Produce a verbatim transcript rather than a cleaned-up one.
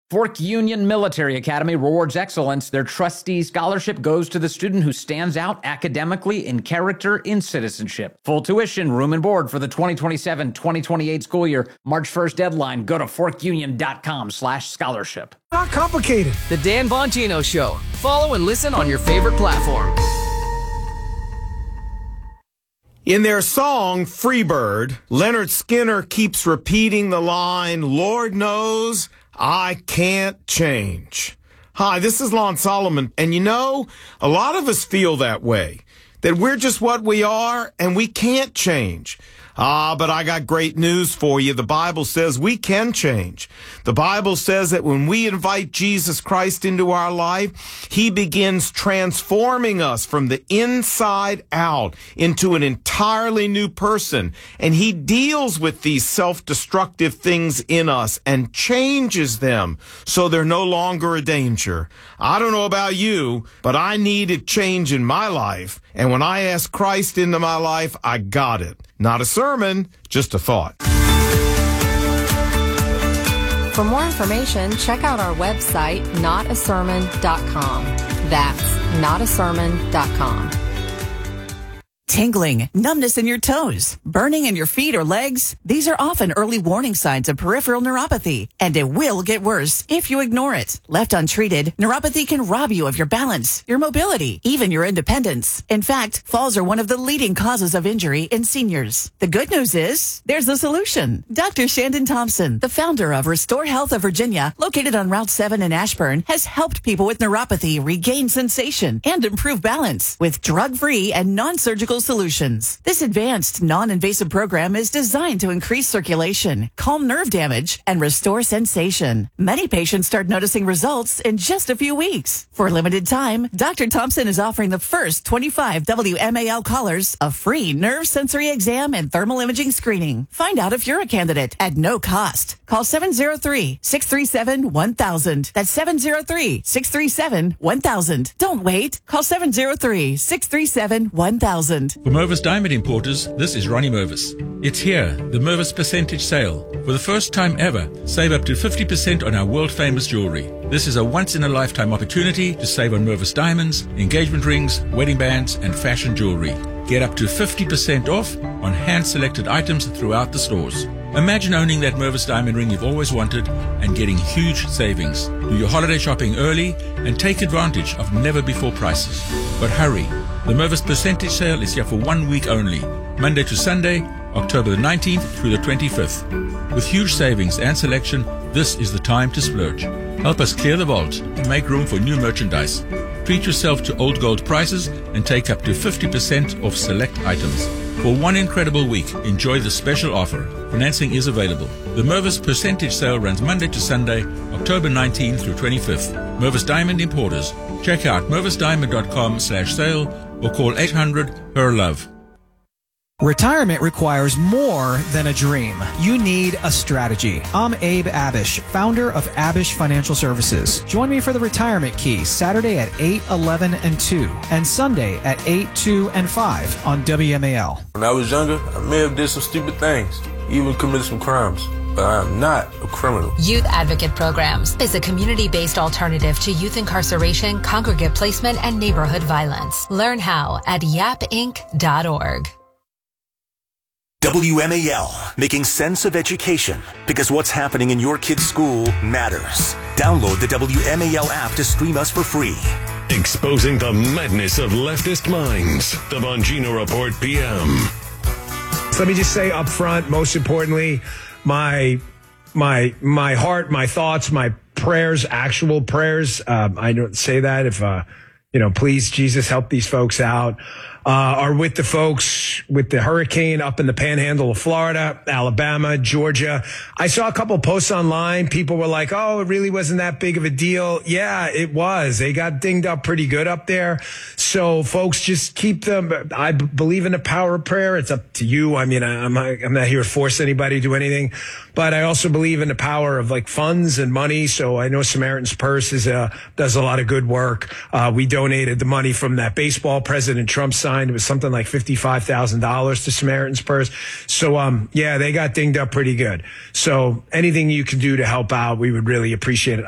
Fork Union Military Academy rewards excellence. Their trustee scholarship goes to the student who stands out academically, in character, in citizenship. Full tuition, room and board for the twenty twenty-seven twenty twenty-eight school year. March first deadline. Go to forkunion.com slash scholarship. Not complicated. The Dan Bongino Show. Follow and listen on your favorite platform. In their song, Freebird, Leonard Skinner keeps repeating the line, Lord knows I can't change. Hi, this is Lon Solomon, and you know, a lot of us feel that way, that we're just what we are and we can't change. Ah, but I got great news for you. The Bible says we can change. The Bible says that when we invite Jesus Christ into our life, he begins transforming us from the inside out into an entirely new person. And he deals with these self-destructive things in us and changes them so they're no longer a danger. I don't know about you, but I needed change in my life. And when I asked Christ into my life, I got it. Not a sermon, just a thought. For more information, check out our website, not a sermon dot com. That's not a sermon dot com. Tingling, numbness in your toes, burning in your feet or legs. These are often early warning signs of peripheral neuropathy, and it will get worse if you ignore it. Left untreated, neuropathy can rob you of your balance, your mobility, even your independence. In fact, falls are one of the leading causes of injury in seniors. The good news is, there's a solution. Doctor Shandon Thompson, the founder of Restore Health of Virginia, located on Route seven in Ashburn, has helped people with neuropathy regain sensation and improve balance with drug-free and non-surgical solutions. This advanced, non-invasive program is designed to increase circulation, calm nerve damage, and restore sensation. Many patients start noticing results in just a few weeks. For a limited time, Doctor Thompson is offering the first twenty-five W M A L callers a free nerve sensory exam and thermal imaging screening. Find out if you're a candidate at no cost. Call seven zero three, six three seven, one thousand. That's seven zero three, six three seven, one thousand. Don't wait. Call seven zero three, six three seven, one thousand. For Mervis Diamond Importers, this is Ronnie Mervis. It's here, the Mervis Percentage Sale. For the first time ever, save up to fifty percent on our world-famous jewelry. This is a once-in-a-lifetime opportunity to save on Mervis diamonds, engagement rings, wedding bands, and fashion jewelry. Get up to fifty percent off on hand-selected items throughout the stores. Imagine owning that Mervis diamond ring you've always wanted and getting huge savings. Do your holiday shopping early and take advantage of never-before prices. But hurry, the Mervis Percentage Sale is here for one week only, Monday to Sunday, October the nineteenth through the twenty-fifth. With huge savings and selection, this is the time to splurge. Help us clear the vault and make room for new merchandise. Treat yourself to old gold prices and take up to fifty percent off select items. For one incredible week, enjoy the special offer. Financing is available. The Mervis Percentage Sale runs Monday to Sunday, October nineteenth through twenty-fifth. Mervis Diamond Importers. Check out mervis diamond dot com slash sale or call eight hundred, H E R, LOVE. Retirement requires more than a dream. You need a strategy. I'm Abe Abish, founder of Abish Financial Services. Join me for the Retirement Key Saturday at eight, eleven, and two, and Sunday at eight, two, and five on W M A L. When I was younger, I may have did some stupid things, even committed some crimes. But I am not a criminal. Youth Advocate Programs is a community-based alternative to youth incarceration, congregate placement, and neighborhood violence. Learn how at yap inc dot org. W M A L, making sense of education, because what's happening in your kid's school matters. Download the W M A L app to stream us for free. Exposing the madness of leftist minds. The Bongino Report P M. So let me just say up front, most importantly, my my my heart, my thoughts, my prayers, actual prayers. Um, I don't say that if, uh, you know, please, Jesus, help these folks out. Uh, are with the folks with the hurricane up in the panhandle of Florida, Alabama, Georgia. I saw a couple posts online. People were like, oh, it really wasn't that big of a deal. Yeah, it was. They got dinged up pretty good up there. So folks, just keep them. I b- believe in the power of prayer. It's up to you. I mean, I, I'm not, I'm not here to force anybody to do anything, but I also believe in the power of like funds and money. So I know Samaritan's Purse is a, does a lot of good work. Uh, we donated the money from that baseball President Trump signed. It was something like fifty-five thousand dollars to Samaritan's Purse. So, um, yeah, they got dinged up pretty good. So anything you can do to help out, we would really appreciate it.